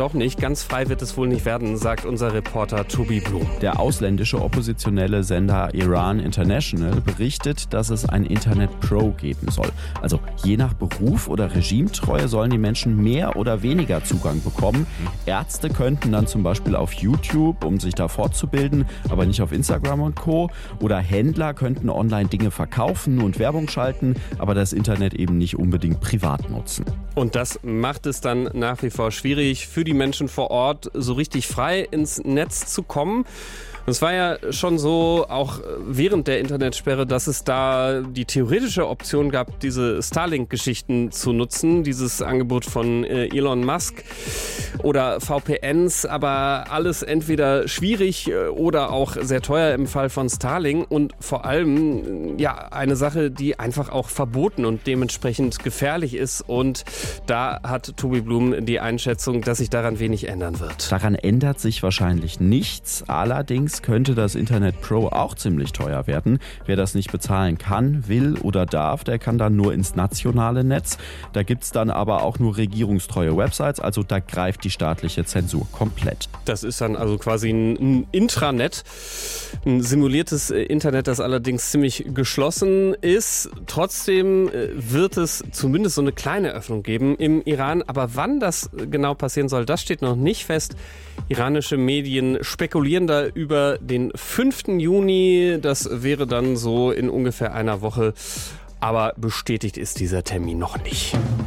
doch nicht. Ganz frei wird es wohl nicht werden, sagt unser Reporter Tobi Blum. Der ausländische oppositionelle Sender Iran International berichtet, dass es ein Internet Pro geben soll. Also je nach Beruf oder Regimetreue sollen die Menschen mehr oder weniger Zugang bekommen. Ärzte könnten dann zum Beispiel auf YouTube, um sich da fortzubilden, aber nicht auf Instagram und Co. Oder Händler könnten online Dinge verkaufen und Werbung schalten, aber das Internet eben nicht unbedingt privat nutzen. Und das macht es dann nach wie vor schwierig für die Menschen vor Ort, so richtig frei ins Netz zu kommen. Es war ja schon so, auch während der Internetsperre, dass es da die theoretische Option gab, diese Starlink-Geschichten zu nutzen, dieses Angebot von Elon Musk oder VPNs, aber alles entweder schwierig oder auch sehr teuer im Fall von Starlink und vor allem eine Sache, die einfach auch verboten und dementsprechend gefährlich ist, und da hat Tobi Blum die Einschätzung, dass sich daran wenig ändern wird. Daran ändert sich wahrscheinlich nichts, allerdings könnte das Internet Pro auch ziemlich teuer werden. Wer das nicht bezahlen kann, will oder darf, der kann dann nur ins nationale Netz. Da gibt es dann aber auch nur regierungstreue Websites, also da greift die staatliche Zensur komplett. Das ist dann also quasi ein Intranet, ein simuliertes Internet, das allerdings ziemlich geschlossen ist. Trotzdem wird es zumindest so eine kleine Öffnung geben im Iran, aber wann das genau passieren soll, das steht noch nicht fest. Iranische Medien spekulieren da über den 5. Juni. Das wäre dann so in ungefähr einer Woche. Aber bestätigt ist dieser Termin noch nicht.